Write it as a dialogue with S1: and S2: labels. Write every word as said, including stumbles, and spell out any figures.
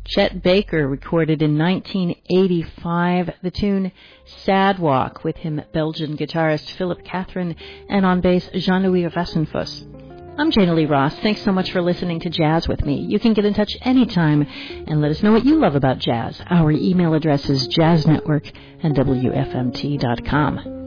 S1: Chet Baker recorded in nineteen eighty-five the tune Sad Walk, with him Belgian guitarist Philip Catherine and on bass Jean-Louis Rassenfuss. I'm Jana Lee Ross. Thanks so much for listening to Jazz with me. You can get in touch anytime and let us know what you love about jazz. Our email address is jazznetwork at w f m t dot com.